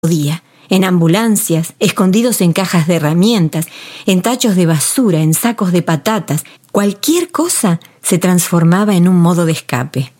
día, en ambulancias, escondidos en cajas de herramientas, en tachos de basura, en sacos de patatas. Cualquier cosa se transformaba en un modo de escape.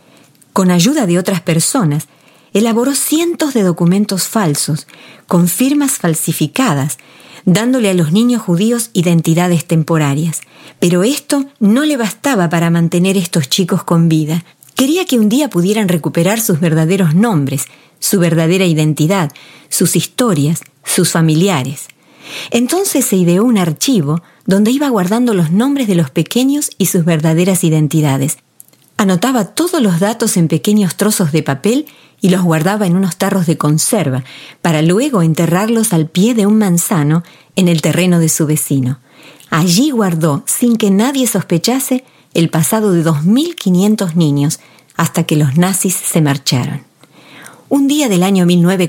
Con ayuda de otras personas, elaboró cientos de documentos falsos, con firmas falsificadas, dándole a los niños judíos identidades temporarias. Pero esto no le bastaba para mantener a estos chicos con vida. Quería que un día pudieran recuperar sus verdaderos nombres, su verdadera identidad, sus historias, sus familiares. Entonces se ideó un archivo donde iba guardando los nombres de los pequeños y sus verdaderas identidades. Anotaba todos los datos en pequeños trozos de papel y los guardaba en unos tarros de conserva, para luego enterrarlos al pie de un manzano en el terreno de su vecino. Allí guardó, sin que nadie sospechase, el pasado de 2.500 niños, hasta que los nazis se marcharon. Un día del año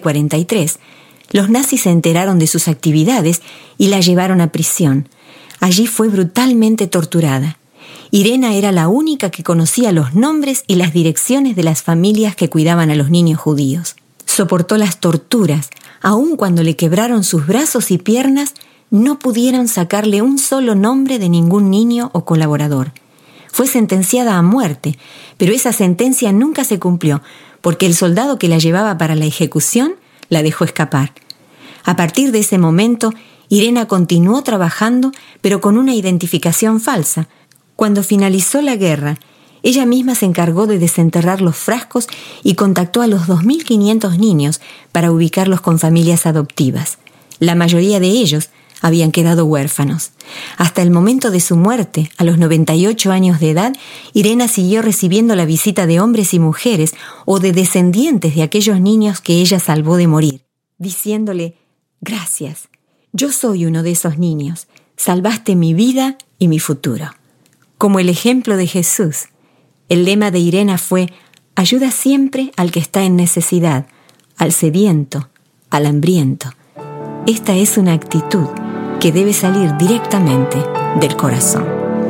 1943, los nazis se enteraron de sus actividades y la llevaron a prisión. Allí fue brutalmente torturada. Irena era la única que conocía los nombres y las direcciones de las familias que cuidaban a los niños judíos. Soportó las torturas, aun cuando le quebraron sus brazos y piernas, no pudieron sacarle un solo nombre de ningún niño o colaborador. Fue sentenciada a muerte, pero esa sentencia nunca se cumplió, porque el soldado que la llevaba para la ejecución la dejó escapar. A partir de ese momento, Irena continuó trabajando, pero con una identificación falsa. Cuando finalizó la guerra, ella misma se encargó de desenterrar los frascos y contactó a los 2.500 niños para ubicarlos con familias adoptivas. La mayoría de ellos habían quedado huérfanos. Hasta el momento de su muerte, a los 98 años de edad, Irena siguió recibiendo la visita de hombres y mujeres o de descendientes de aquellos niños que ella salvó de morir, diciéndole: «Gracias, yo soy uno de esos niños, salvaste mi vida y mi futuro». Como el ejemplo de Jesús, el lema de Irena fue: ayuda siempre al que está en necesidad, al sediento, al hambriento. Esta es una actitud que debe salir directamente del corazón.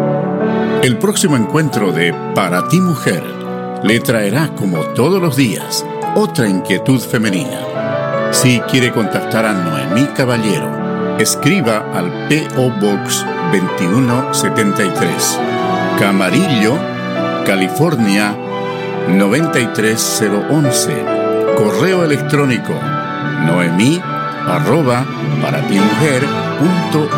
El próximo encuentro de Para ti Mujer le traerá, como todos los días, otra inquietud femenina. Si quiere contactar a Noemí Caballero, escriba al P.O. Box 2173, Camarillo, California 93011. Correo electrónico noemi@paratimujer.org.